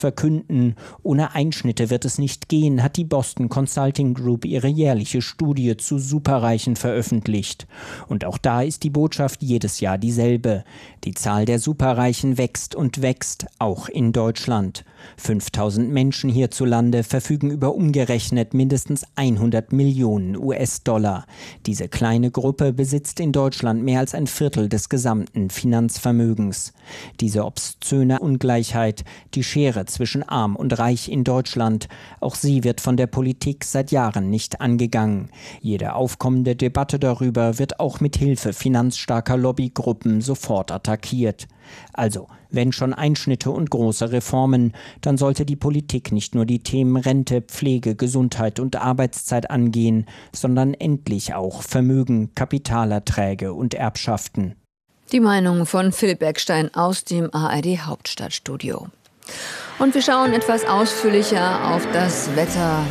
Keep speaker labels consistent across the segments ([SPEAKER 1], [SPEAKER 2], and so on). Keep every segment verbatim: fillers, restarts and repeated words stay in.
[SPEAKER 1] verkünden, ohne Einschnitte wird es nicht gehen, hat die Boston Consulting Group ihre jährliche Studie zu Superreichen veröffentlicht. Und auch da ist die Botschaft jedes Jahr dieselbe. Die Zahl der Superreichen wächst und wächst, auch in Deutschland. fünftausend Menschen hierzulande verfügen über umgerechnet mindestens hundert Millionen U S-Dollar. Diese kleine Gruppe besitzt in Deutschland mehr als ein Viertel des gesamten Finanzvermögens. Diese obszöne Ungleichheit, die Schere zwischen Arm und Reich in Deutschland, auch sie wird von der Politik seit Jahren nicht angegangen. Jede aufkommende Debatte darüber wird auch mit Hilfe finanzstarker Lobbygruppen sofort attackiert. Also, wenn schon Einschnitte und große Reformen, dann sollte die Politik nicht nur die Themen Rente, Pflege, Gesundheit und Arbeitszeit angehen, sondern endlich auch Vermögen, Kapitalerträge und Erbschaften.
[SPEAKER 2] Die Meinung von Philipp Beckstein aus dem A R D Hauptstadtstudio. Und wir schauen etwas ausführlicher auf das Wetter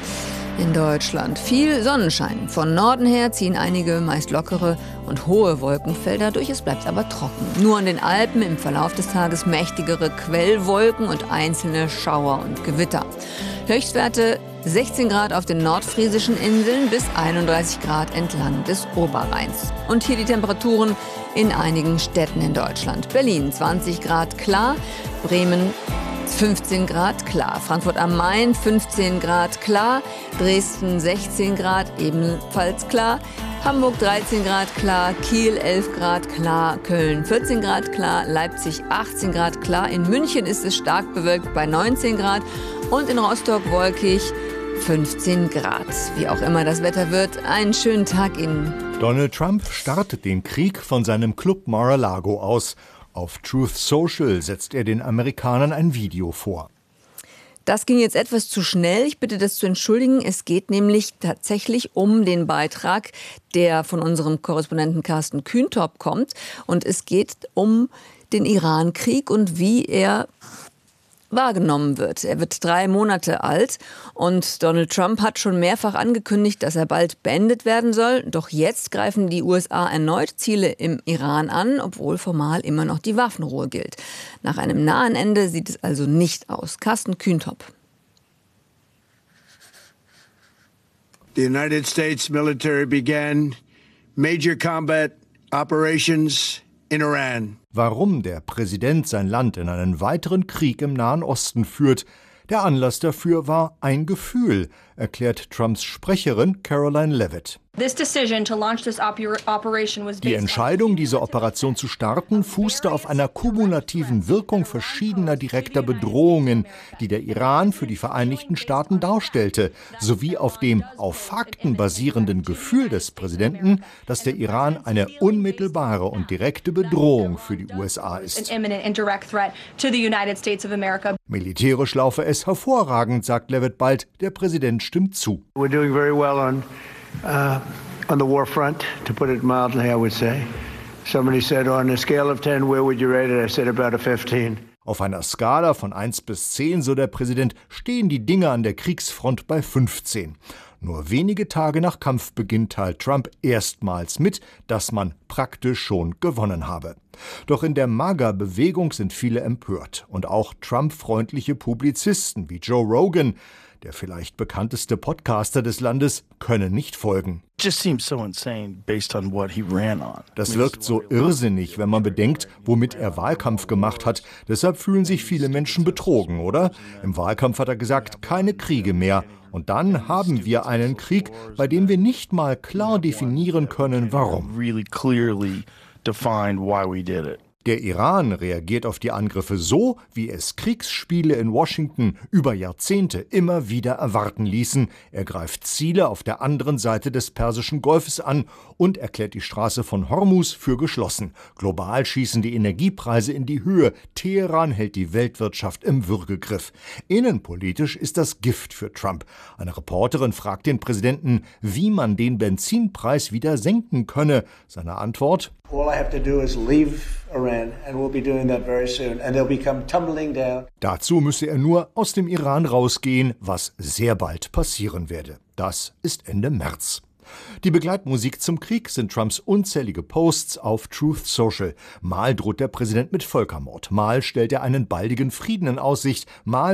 [SPEAKER 2] in Deutschland. Viel Sonnenschein. Von Norden her ziehen einige meist lockere und hohe Wolkenfelder durch. Es bleibt aber trocken. Nur an den Alpen im Verlauf des Tages mächtigere Quellwolken und einzelne Schauer und Gewitter. Höchstwerte sechzehn Grad auf den nordfriesischen Inseln bis einunddreißig Grad entlang des Oberrheins. Und hier die Temperaturen in einigen Städten in Deutschland. Berlin zwanzig Grad klar, Bremen fünfzehn Grad klar, Frankfurt am Main fünfzehn Grad klar, Dresden sechzehn Grad ebenfalls klar, Hamburg dreizehn Grad klar, Kiel elf Grad klar, Köln vierzehn Grad klar, Leipzig achtzehn Grad klar, in München ist es stark bewölkt bei neunzehn Grad und in Rostock wolkig fünfzehn Grad. Wie auch immer das Wetter wird, einen schönen Tag Ihnen.
[SPEAKER 3] Donald Trump startet den Krieg von seinem Club Mar-a-Lago aus. Auf Truth Social setzt er den Amerikanern ein Video vor.
[SPEAKER 2] Das ging jetzt etwas zu schnell. Ich bitte das zu entschuldigen. Es geht nämlich tatsächlich um den Beitrag, der von unserem Korrespondenten Carsten Kühntop kommt. Und es geht um den Iran-Krieg und wie er wahrgenommen wird. Er wird drei Monate alt und Donald Trump hat schon mehrfach angekündigt, dass er bald beendet werden soll. Doch jetzt greifen die U S A erneut Ziele im Iran an, obwohl formal immer noch die Waffenruhe gilt. Nach einem nahen Ende sieht es also nicht aus. Carsten Kühntop.
[SPEAKER 4] The United States military began major combat operations in Iran.
[SPEAKER 3] Warum der Präsident sein Land in einen weiteren Krieg im Nahen Osten führt, der Anlass dafür war ein Gefühl, erklärt Trumps Sprecherin Caroline Leavitt. Die Entscheidung, diese Operation zu starten, fußte auf einer kumulativen Wirkung verschiedener direkter Bedrohungen, die der Iran für die Vereinigten Staaten darstellte, sowie auf dem auf Fakten basierenden Gefühl des Präsidenten, dass der Iran eine unmittelbare und direkte Bedrohung für die U S A ist. Militärisch laufe es hervorragend, sagt Leavitt bald. Der Präsident stimmt zu.
[SPEAKER 4] We're doing very well on Uh, on the war front, to put it mildly, I would say. Somebody said, on a scale of ten, where would you rate it? I said about a fifteen.
[SPEAKER 3] Auf einer Skala von eins bis zehn, so der Präsident, stehen die Dinge an der Kriegsfront bei fünfzehn. Nur wenige Tage nach Kampfbeginn teilt Trump erstmals mit, dass man praktisch schon gewonnen habe. Doch in der MAGA-Bewegung sind viele empört. Und auch Trump-freundliche Publizisten wie Joe Rogan, der vielleicht bekannteste Podcaster des Landes, können nicht folgen. Das wirkt so irrsinnig, wenn man bedenkt, womit er Wahlkampf gemacht hat. Deshalb fühlen sich viele Menschen betrogen, oder? Im Wahlkampf hat er gesagt, keine Kriege mehr. Und dann haben wir einen Krieg, bei dem wir nicht mal klar definieren können, warum. Der Iran reagiert auf die Angriffe so, wie es Kriegsspiele in Washington über Jahrzehnte immer wieder erwarten ließen. Er greift Ziele auf der anderen Seite des Persischen Golfes an und erklärt die Straße von Hormuz für geschlossen. Global schießen die Energiepreise in die Höhe. Teheran hält die Weltwirtschaft im Würgegriff. Innenpolitisch ist das Gift für Trump. Eine Reporterin fragt den Präsidenten, wie man den Benzinpreis wieder senken könne. Seine Antwort:
[SPEAKER 4] All I have to do is leave Iran, and we'll be doing that very soon, and they'll become tumbling down.
[SPEAKER 3] Dazu müsse er nur aus dem Iran rausgehen, was sehr bald passieren werde. Das ist Ende März. Die Begleitmusik zum Krieg sind Trumps unzählige Posts auf Truth Social. Mal droht der Präsident mit Völkermord, mal stellt er einen baldigen Frieden in Aussicht, mal